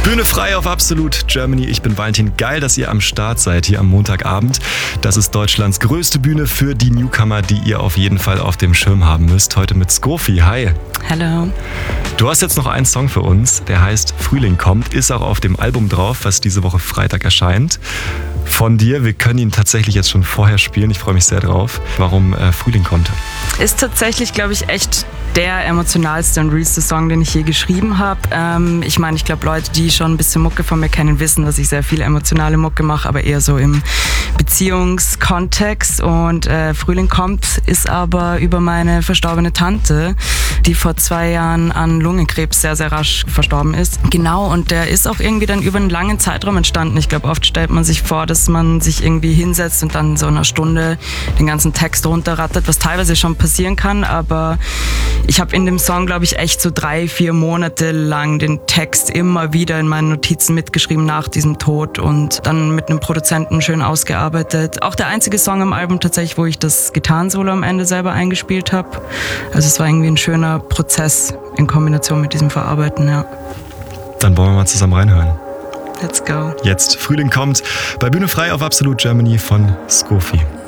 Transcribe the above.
Bühne frei auf Absolut Germany. Ich bin Valentin. Geil, dass ihr am Start seid hier am Montagabend. Das ist Deutschlands größte Bühne für die Newcomer, die ihr auf jeden Fall auf dem Schirm haben müsst. Heute mit Skofi. Hi. Hallo. Du hast jetzt noch einen Song für uns, der heißt Frühling kommt, ist auch auf dem Album drauf, was diese Woche Freitag erscheint. Von dir, wir können ihn tatsächlich jetzt schon vorher spielen. Ich freue mich sehr drauf. Warum Frühling kommt? Ist tatsächlich, glaube ich, echt der emotionalste und realste Song, den ich je geschrieben habe. Ich glaube, Leute, die schon ein bisschen Mucke von mir kennen, wissen, dass ich sehr viel emotionale Mucke mache, aber eher so im Beziehungskontext. Und Frühling kommt ist aber über meine verstorbene Tante, die vor 2 Jahren an Lungenkrebs sehr, sehr rasch verstorben ist. Genau, und der ist auch irgendwie dann über einen langen Zeitraum entstanden. Ich glaube, oft stellt man sich vor, dass man sich irgendwie hinsetzt und dann so eine Stunde den ganzen Text runterrattert, was teilweise schon passieren kann, aber ich habe in dem Song, glaube ich, echt so 3-4 Monate lang den Text immer wieder in meinen Notizen mitgeschrieben nach diesem Tod und dann mit einem Produzenten schön ausgearbeitet. Auch der einzige Song am Album tatsächlich, wo ich das Gitarrensolo am Ende selber eingespielt habe. Also es war irgendwie ein schöner Prozess in Kombination mit diesem Verarbeiten, ja. Dann wollen wir mal zusammen reinhören. Let's go. Jetzt Frühling kommt bei Bühne frei auf Absolut Germany von Skofi.